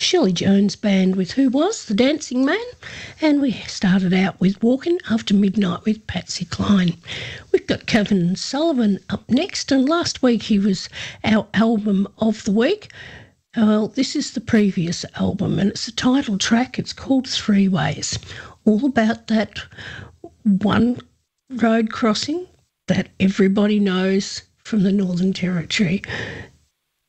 Shirley Jones Band with Who Was the Dancing Man, and we started out with Walking After Midnight with Patsy Cline. We've got Kevin Sullivan up next, and last week he was our album of the week. Well, this is the previous album, and it's the title track. It's called Three Ways, all about that one road crossing that everybody knows from the Northern Territory.